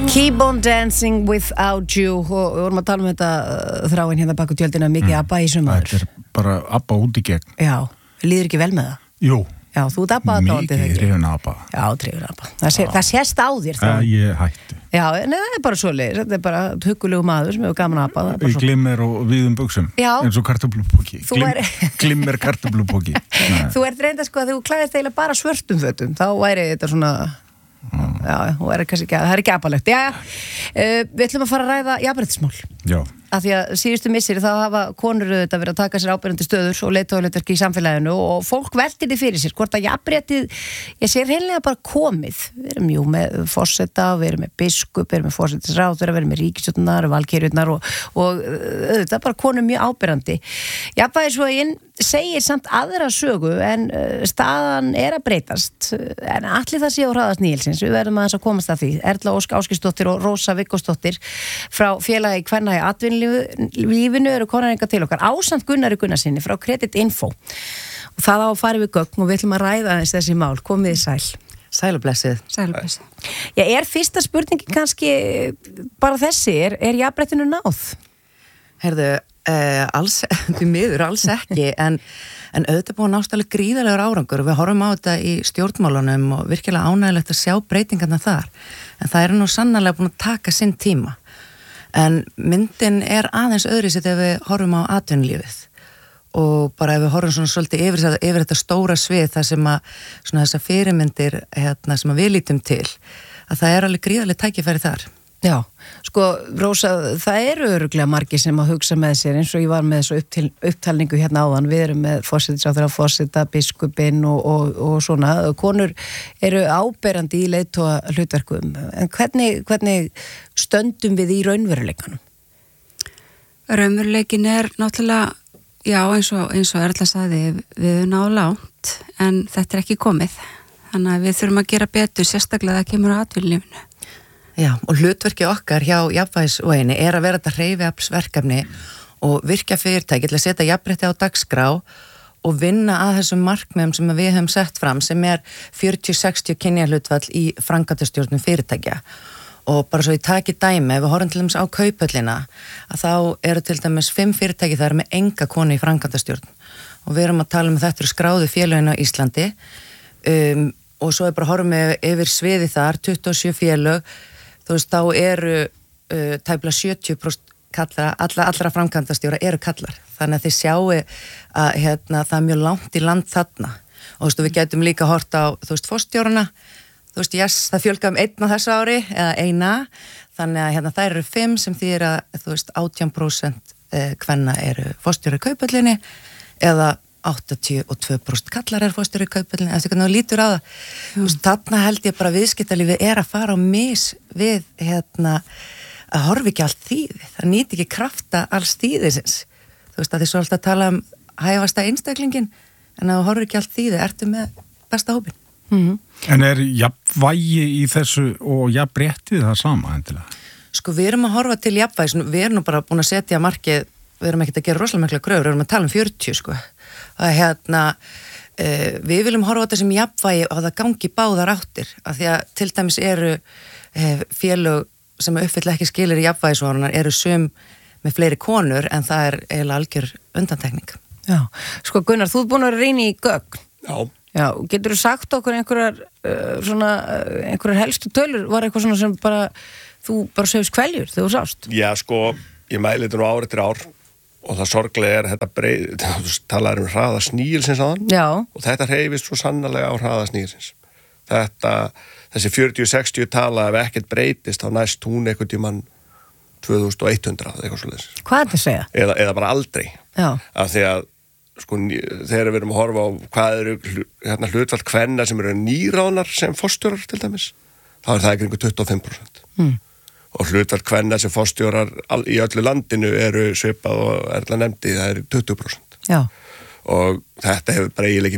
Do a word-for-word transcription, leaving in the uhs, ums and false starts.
Keep on dancing without you og við vorum að tala um þetta uh, þráin hérna baku tjöldina mikið mm. ABBA í sumar. Þetta er bara ABBA út í gegn. Já, líður ekki vel með það? Jú. Já, þú ert ABBA að mikið hrifin ABBA. Já, hrifin ABBA. Það, sé, það sést á þér þá. Uh, ég hætti. Já, en það er bara svoleiðis. Þetta er bara huggulegu maður sem hefur gaman ABBA. Í glimmer og víðum buxum. Já. Eins og kartöflupóki. Glim, er... glimmer kartöflupóki. Þú ert reynda sko að þú klæðist eiginlega bara svörtum fötum. Þá væri þetta svona... Mm. Já, það er kannski ekki, það er ekki apalegt. Já, uh, við ætlum að fara að ræða jafnréttismál. Já. Af því að síðustu misseri þá hafa konur auðvitað verið að taka sér ábyrjandi stöður og leiðtogahlutverk í samfélaginu og fólk veltir því fyrir sér hvort að jafnréttið, ég sé hreinlega bara komið. Við erum jú með forseta, við erum með biskup, við erum með forsetisráðherra, við erum með ríkisstjórnar, valkyrjurnar og, og auðvitað bara konur mjög ábyrjandi. Jafnvægisvogin segir samt aðra sögu en staðan er að breytast en allir það sé á hraðast nýjelsins. Við verðum aðeins að komast að því. Erla Ósk Ásgeirsdóttir og Rósa Viggósdóttir frá félagi Kvenna í atvinnulífinu eru konar til okkar ásamt Gunnari Gunnarsinni frá Credit Info og það á að fara við gögn og við ætlum að ræða aðeins þessi mál. Komið í sæl. Sælublessið. Sælublessið. Já, er fyrsta spurningin kannski bara þessi, er, er jafnréttinu náð? Herðu, eh, alls, því miður, alls ekki, en, en auðvitað búin náttúrulega gríðalegur árangur og við horfum á þetta í stjórnmálunum og virkilega ánægilegt að sjá breytingarna þar, en það er nú sannarlega búin að taka sinn tíma. En myndin er aðeins öðru sér þegar við horfum á atvinnulífið og bara ef við horfum svona svolítið yfir, yfir þetta stóra svið þar sem að svona þessar fyrirmyndir hérna, sem að við lítum til, að það er alveg gríðaleg tækifæri þar. Já, sko, Rósa, það eru örugglega margir sem að hugsa með sér eins og ég var með þessu upptil, upptalningu hérna áðan, við erum með forsetisráðherra, forseta, biskupinn og, og, og svona, konur eru áberandi í leiðtogahlutverkum, en hvernig, hvernig stöndum við í raunveruleikanum? Raunveruleikin er náttúrulega, já, eins og, eins og Erla sagði, við erum náðu langt, en þetta er ekki komið, þannig að við þurfum að gera betur, sérstaklega það kemur á atvinnulífinu. Já, og hlutverki okkar hjá jafnvægisveginni er að vera þetta hreyfiaflsverkefni og virkja fyrirtæki til að setja jafnrétti á dagskrá og vinna að þessum markmiðum sem við höfum sett fram sem er fjörutíu sextíu kynjahlutfall í framkvæmdastjórnum fyrirtækja. Og bara svo ég taki dæmi, ef við horfum til dæmis á Kauphöllina, að þá eru til dæmis fimm fyrirtæki þar með enga konu í framkvæmdastjórn og við erum að tala um að þetta eru skráðu félögin á Íslandi um, og svo er bara horfum við yfir sviði þar, tuttugu og sjö félög. Þú veist, þá eru uh, tæplega sjötíu prósent kallara, alla, allra framkvæmdastjóra eru kallar. Þannig að þið sjáu að hérna, það er mjög langt í land þarna. Og þú veist, við getum líka hort á, þú veist, forstjórana. Þú veist, yes, það fjölgaði um einn á þessu ári, eða eina. Þannig að hérna, það eru fimm sem þýðir að, þú veist, átján prósent kvenna eru forstjóri í Kauphöllinni, eða áttatíu og tvö prósent kallar er forstjóri í Kauphöllinni, eftir hvernig þú lítur á það. Mm. Þú veist, þarna held ég bara viðskiptalífið er að fara á mis við, hérna, að horfi ekki allt þýðið. Það nýti ekki krafta alls þýðisins. Þú veist, að þið svo alltaf tala um hæfasta einstaklingin, en að þú horfi ekki allt þýðið, ertu með besta hópin. Mm-hmm. En er jafnvægi í þessu og jafnréttið það sama endilega? Sko, við erum að horfa til jafnvægis, við erum nú bara búin að setja markið, við erum ekkert að gera rosalega mikla gröfur, við erum að tala um fjörutíu, sko. Að hérna, uh, við viljum horfa á þetta sem jafnvægi og það gangi báðar áttir, af því að til dæmis eru uh, félög sem uppfylla ekki skilir í jafnvægisvarunar, eru sum með fleiri konur, en það er eiginlega algjör undantekning. Já, sko Gunnar, þú ert búin að reyna í gögn. Já. Já, getur þú sagt okkur einhverjar uh, svona, uh, einhverjar helstu tölur, var eitthvað svona sem bara, þú bara sögst kveljur þegar þú sást? Já, sko, ég mæli þetta nú ár eftir ár og það sorglega er þetta breið, þú talaður um hraða snýilsins á þann. Já. Og þetta hreyfist svo sannarlega á hraða snýilsins. Þetta, þessi fjörutíu sextíu tala ef ekkert breytist, þá næst hún einhvern tímann tvö þúsund og hundrað, eitthvað svo leiðis. Hvað er þetta að segja? Eða, eða bara aldrei. Já. Af því að sko, þegar við erum að horfa á hvað eru hérna, hlutfall kvenna sem eru nýráðnar sem forstjórar til dæmis, þá er það ekki einhver tuttugu og fimm prósent. Mm. Og hlutfall kvenna sem forstjórar í öllu landinu eru svipað og Erla nefndi, það eru tuttugu prósent. Já. Og þetta hefur bara eiginlega ekki